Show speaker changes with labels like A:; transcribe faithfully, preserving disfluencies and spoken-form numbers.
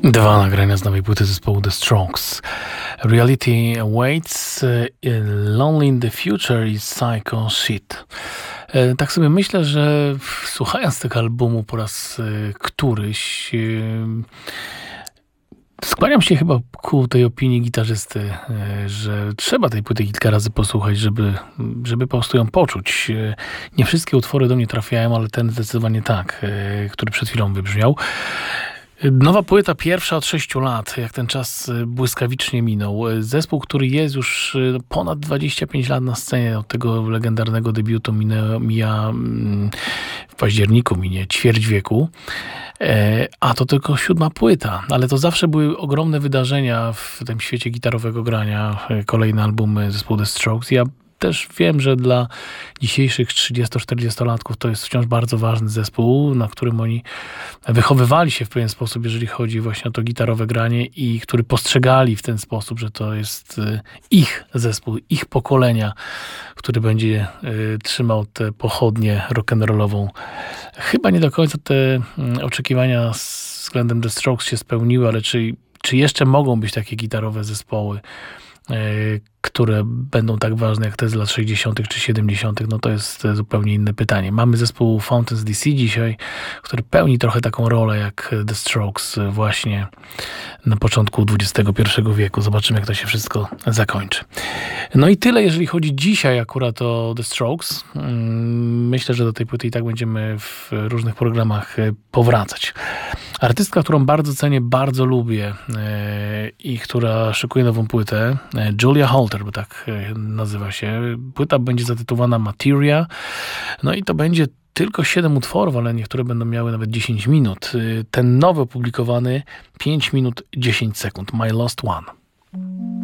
A: Dwa nagrania z nowej płyty zespołu The Strokes. Reality Awaits, Lonely in the Future i Psycho Shit. Tak sobie myślę, że słuchając tego albumu po raz któryś, skłaniam się chyba ku tej opinii gitarzysty, że trzeba tej płyty kilka razy posłuchać, żeby, żeby po prostu ją poczuć. Nie wszystkie utwory do mnie trafiają, ale ten zdecydowanie tak, który przed chwilą wybrzmiał. Nowa płyta, pierwsza od sześciu lat, jak ten czas błyskawicznie minął. Zespół, który jest już ponad dwadzieścia pięć lat na scenie, od tego legendarnego debiutu minę, mija w październiku, minie ćwierć wieku. A to tylko siódma płyta, ale to zawsze były ogromne wydarzenia w tym świecie gitarowego grania. Kolejne albumy zespołu The Strokes. Ja też wiem, że dla dzisiejszych trzydziesto-czterdziestolatków to jest wciąż bardzo ważny zespół, na którym oni wychowywali się w pewien sposób, jeżeli chodzi właśnie o to gitarowe granie i który postrzegali w ten sposób, że to jest ich zespół, ich pokolenia, który będzie y, trzymał tę pochodnię rock'n'rollową. Chyba nie do końca te y, oczekiwania względem The Strokes się spełniły, ale czy, czy jeszcze mogą być takie gitarowe zespoły, y, które będą tak ważne jak te z lat sześćdziesiątych czy siedemdziesiątych, no to jest zupełnie inne pytanie. Mamy zespół Fountains D C dzisiaj, który pełni trochę taką rolę jak The Strokes właśnie na początku dwudziestego pierwszego wieku. Zobaczymy, jak to się wszystko zakończy. No i tyle, jeżeli chodzi dzisiaj akurat o The Strokes. Myślę, że do tej płyty i tak będziemy w różnych programach powracać. Artystka, którą bardzo cenię, bardzo lubię i która szykuje nową płytę, Julia Holter, bo tak nazywa się. Płyta będzie zatytułowana Materia. No i to będzie tylko siedem utworów, ale niektóre będą miały nawet dziesięć minut. Ten nowy opublikowany pięć minut dziesięć sekund. My Lost One.